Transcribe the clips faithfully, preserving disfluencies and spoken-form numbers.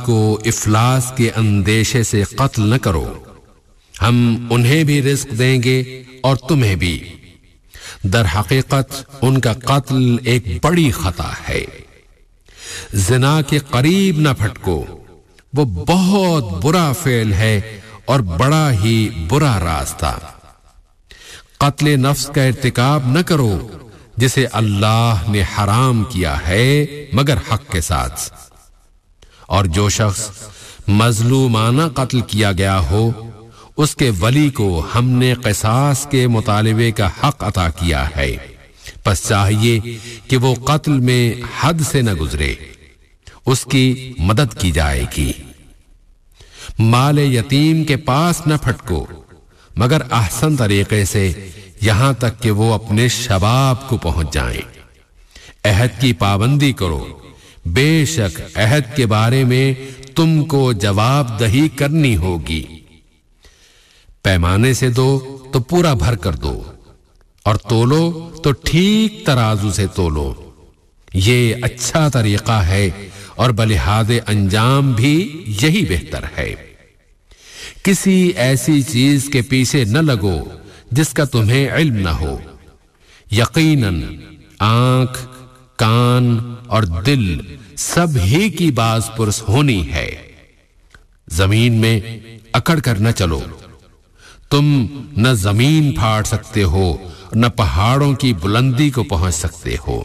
کو افلاس کے اندیشے سے قتل نہ کرو، ہم انہیں بھی رزق دیں گے اور تمہیں بھی۔ در حقیقت ان کا قتل ایک بڑی خطا ہے۔ زنا کے قریب نہ پھٹکو، وہ بہت برا فعل ہے اور بڑا ہی برا راستہ۔ قتل نفس کا ارتکاب نہ کرو جسے اللہ نے حرام کیا ہے مگر حق کے ساتھ، اور جو شخص مظلومانہ قتل کیا گیا ہو اس کے ولی کو ہم نے قصاص کے مطالبے کا حق عطا کیا ہے، پس چاہیے کہ وہ قتل میں حد سے نہ گزرے، اس کی مدد کی جائے گی۔ مال یتیم کے پاس نہ پھٹکو مگر احسن طریقے سے، یہاں تک کہ وہ اپنے شباب کو پہنچ جائیں۔ عہد کی پابندی کرو، بے شک عہد کے بارے میں تم کو جواب دہی کرنی ہوگی۔ پیمانے سے دو تو پورا بھر کر دو، اور تولو تو ٹھیک ترازو سے تولو، یہ اچھا طریقہ ہے اور بلحاظ انجام بھی یہی بہتر ہے۔ کسی ایسی چیز کے پیچھے نہ لگو جس کا تمہیں علم نہ ہو، یقیناً آنکھ، کان اور دل سب ہی کی باز پرس ہونی ہے۔ زمین میں اکڑ کر نہ چلو، تم نہ زمین پھاڑ سکتے ہو نہ پہاڑوں کی بلندی کو پہنچ سکتے ہو۔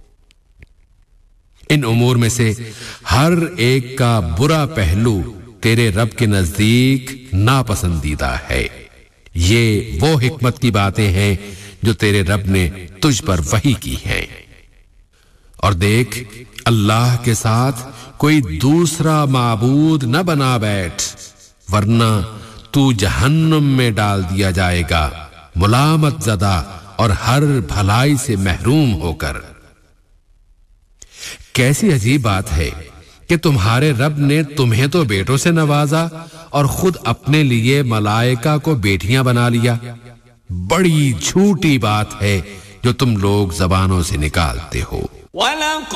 ان امور میں سے ہر ایک کا برا پہلو تیرے رب کے نزدیک ناپسندیدہ ہے۔ یہ وہ حکمت کی باتیں ہیں جو تیرے رب نے تجھ پر وحی کی ہیں۔ اور دیکھ، اللہ کے ساتھ کوئی دوسرا معبود نہ بنا بیٹھ، ورنہ تو جہنم میں ڈال دیا جائے گا، ملامت زدہ اور ہر بھلائی سے محروم ہو کر۔ کیسی عجیب بات ہے کہ تمہارے رب نے تمہیں تو بیٹوں سے نوازا اور خود اپنے لیے ملائکہ کو بیٹیاں بنا لیا۔ بڑی جھوٹی بات ہے جو تم لوگ زبانوں سے نکالتے ہو۔